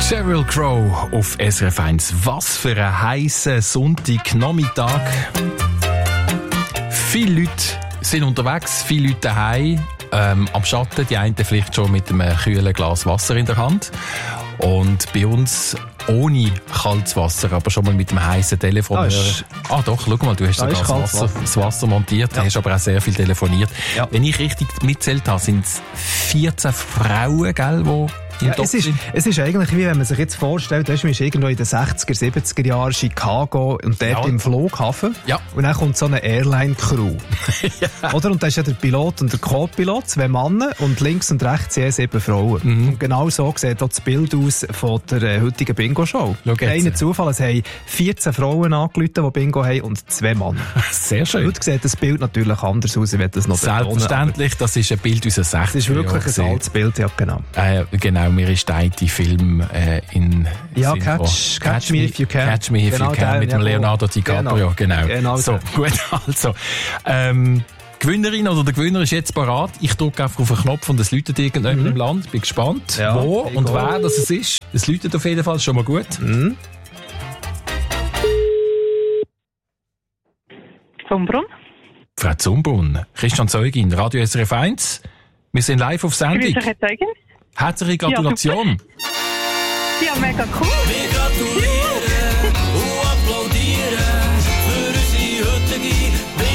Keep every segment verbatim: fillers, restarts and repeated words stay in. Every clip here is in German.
Sheryl Crow auf S R F eins. Was für ein heißer Sonntagnachmittag. Viele Leute sind unterwegs, viele Leute daheim, ähm, am Schatten, die einen vielleicht schon mit einem kühlen Glas Wasser in der Hand. Und bei uns ohne kaltes Wasser, aber schon mal mit dem heißen Telefon. Ah doch, schau mal, du hast sogar das Wasser, Wasser. das Wasser montiert, ja. Hast aber auch sehr viel telefoniert. Ja. Wenn ich richtig mitzählt habe, sind es vierzehn Frauen, gell, die Ja, es, ist, es ist eigentlich wie wenn man sich jetzt vorstellt, man ist irgendwo in den sechziger, siebziger Jahren Chicago und dort ja. im Flughafen. Ja. Und dann kommt so eine Airline-Crew. ja. Oder? Und da ist ja der Pilot und der Co-Pilot, zwei Männer und links und rechts je sieben Frauen. Mhm. Und genau so sieht auch das Bild aus von der äh, heutigen Bingo-Show. Keiner Zufall, es haben vierzehn Frauen angerufen, die Bingo haben und zwei Männer. Sehr schön. Heute sieht das Bild natürlich anders aus, wenn das noch Selbstverständlich, betonen, das ist ein Bild aus den sechziger Jahren. Das ist wirklich ein altes Bild, ja genau. Äh, genau. Mir ist der Film äh, in ja, Sinn catch, catch, catch Me If You Can. Catch Me If genau, You Can der, mit dem Leonardo DiCaprio. Genau. genau. genau so, gut, also. Ähm, Gewinnerin oder der Gewinner ist jetzt parat. Ich drücke einfach auf den Knopf und es läutet irgendjemand mhm. im Land. Bin gespannt, ja, wo und wer das es ist. Es läutet auf jeden Fall schon mal gut. Mhm. Zumbrunn. Frau Zumbrunn, Christian Zeugin, Radio S R F eins. Wir sind live auf Sendung. Grüße, Herr Zeugin. Herzliche Gratulation. Ja, ja, mega cool. Wir gratulieren und applaudieren für unsere heutige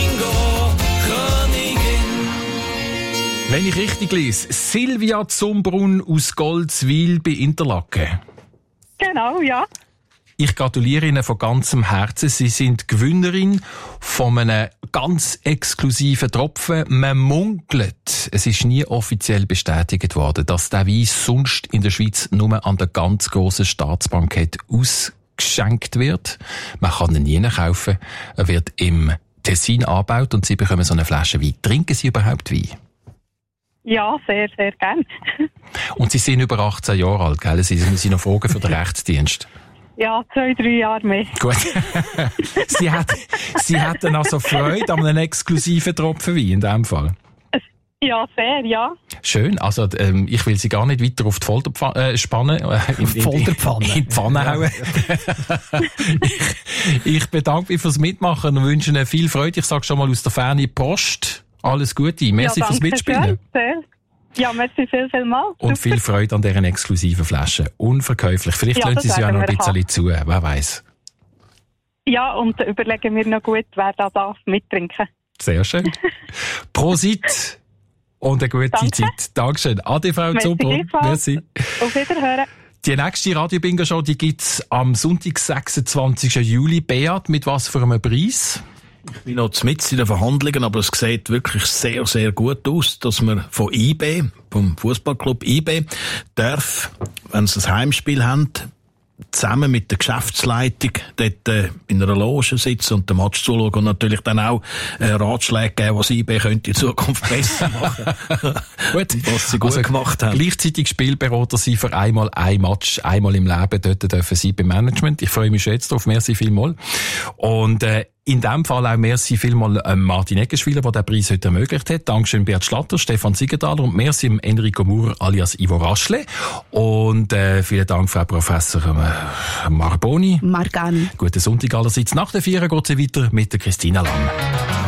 Bingo-Königin. Wenn ich richtig lese, Silvia Zumbrunn aus Goldswil bei Interlaken. Genau, ja. Ich gratuliere Ihnen von ganzem Herzen. Sie sind Gewinnerin von einem ganz exklusiven Tropfen. Man munkelt, es ist nie offiziell bestätigt worden, dass der Wein sonst in der Schweiz nur an der ganz grossen Staatsbankett ausgeschenkt wird. Man kann ihn nie kaufen. Er wird im Tessin angebaut und Sie bekommen so eine Flasche Wein. Trinken Sie überhaupt Wein? Ja, sehr, sehr gern. Und Sie sind über achtzehn Jahre alt, gell? Sie müssen noch fragen für den Rechtsdienst. Ja, zwei, drei Jahre mehr. Gut. Sie hat, Sie hatten also Freude an einem exklusiven Tropfen Wein in diesem Fall? Ja, sehr, ja. Schön. Also, ähm, ich will Sie gar nicht weiter auf die Folterpfanne äh, spannen. Äh, in, in, Folterpfanne. In, in die Pfanne ja. hauen. ich, ich bedanke mich fürs Mitmachen und wünsche Ihnen viel Freude. Ich sage schon mal aus der Ferne Post. Alles Gute. Merci ja, fürs Mitspielen. Sehr. Ja, merci viel, viel mal. Und Super. viel Freude an deren exklusiven Flaschen. Unverkäuflich. Vielleicht ja, lassen Sie sie ja noch ein bisschen haben. zu. Wer weiß. Ja, und überlegen wir noch gut, wer da darf mittrinken. Sehr schön. Prosit und eine gute Danke. Zeit. Dankeschön. Ade, Frau Zumbrunn. Merci. Auf Wiederhören. Die nächste Radio-Bingo-Show, die gibt's am Sonntag, sechsundzwanzigsten Juli. Beat, mit was für einem Preis? Ich bin noch mitten in den Verhandlungen, aber es sieht wirklich sehr, sehr gut aus, dass man von I B, vom Fußballclub I B, darf, wenn sie ein Heimspiel haben, zusammen mit der Geschäftsleitung dort äh, in einer Loge sitzen und den Match zuschauen und natürlich dann auch äh, Ratschläge geben, was I B könnte in Zukunft besser machen. Gut. Was sie gut also, gemacht haben. Gleichzeitig Spielberater sind für einmal ein Match, einmal im Leben, dort dürfen Sie beim Management. Ich freue mich schon jetzt drauf. Merci vielmals. Und äh, in dem Fall auch merci vielmal ähm, Martin Eggenschwiler, der den Preis heute ermöglicht hat. Dankeschön Bert Schlatter, Stefan Siegenthaler und merci Enrico Maurer alias Ivo Raschle. Und äh, vielen Dank, Frau Professor äh, Marboni. Margani. Guten Sonntag allerseits. Nach der Vier geht es weiter mit der Christina Lang.